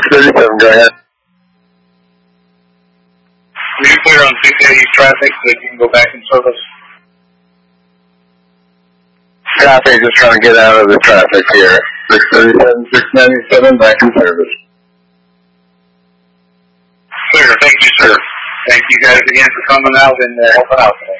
637, go ahead. You're clear on 680 traffic, so you can go back in service. Copy, just trying to get out of the traffic here. 637, 697, back in service. Clear, thank you, sir. Thank you guys again for coming out and helping out today.